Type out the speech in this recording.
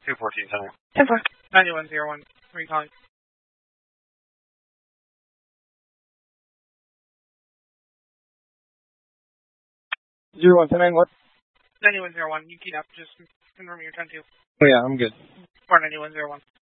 214 Center. 10-4. 9101. Recalling. 0179, what? 9101. You keyed up. Just confirm your 10-2. Oh, yeah, I'm good. 49101.